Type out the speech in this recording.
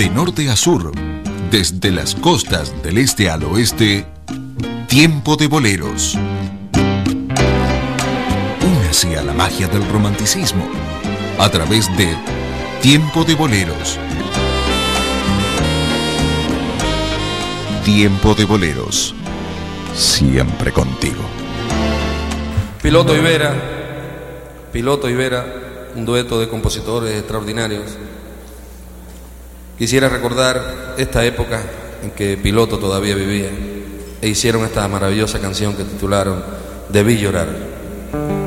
De norte a sur, desde las costas del este al oeste, Tiempo de Boleros. Únase a la magia del romanticismo a través de Tiempo de Boleros. Tiempo de Boleros, siempre contigo. Piloto y Vera, un dueto de compositores extraordinarios. Quisiera recordar esta época en que Piloto todavía vivía e hicieron esta maravillosa canción que titularon Debí llorar.